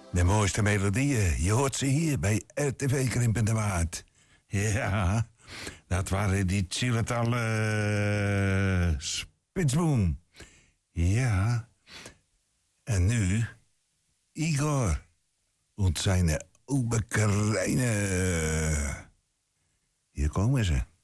De mooiste melodieën, je hoort ze hier bij RTV Krimpende Waard. Ja, dat waren die Chiletalle Spitsboom. Ja, en nu Igor en zijn Oebekerijnen. Hier komen ze.